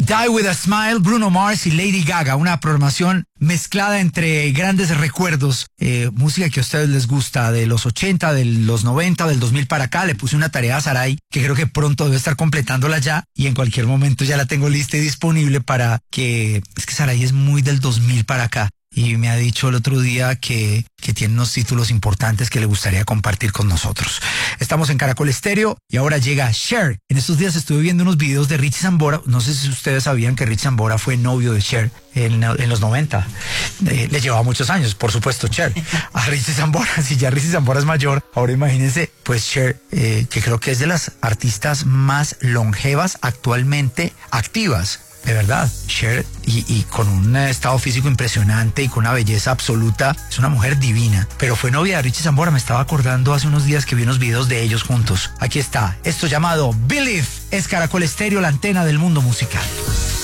Die With a Smile, Bruno Mars y Lady Gaga, una programación mezclada entre grandes recuerdos, música que a ustedes les gusta, de los 80, de los 90, del 2000 para acá. Le puse una tarea a Saray, que creo que pronto debe estar completándola ya, y en cualquier momento ya la tengo lista y disponible para que... Es que Saray es muy del 2000 para acá, y me ha dicho el otro día que tiene unos títulos importantes que le gustaría compartir con nosotros. Estamos en Caracol Estéreo y ahora llega Cher. En estos días estuve viendo unos videos de Richie Sambora. No sé si ustedes sabían que Richie Sambora fue novio de Cher en los 90. Le llevaba muchos años, por supuesto, Cher. A Richie Sambora, si ya Richie Sambora es mayor, ahora imagínense, pues Cher, que creo que es de las artistas más longevas actualmente activas. De verdad, Cher, y con un estado físico impresionante y con una belleza absoluta, es una mujer divina. Pero fue novia de Richie Sambora, me estaba acordando hace unos días que vi unos videos de ellos juntos. Aquí está, esto llamado Believe, es Caracol Estéreo, la antena del mundo musical.